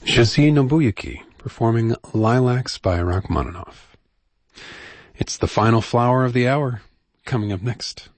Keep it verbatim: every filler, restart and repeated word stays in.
Shazi Nobuyuki performing Lilacs by Rachmaninoff. It's the final flower of the hour. Coming up next,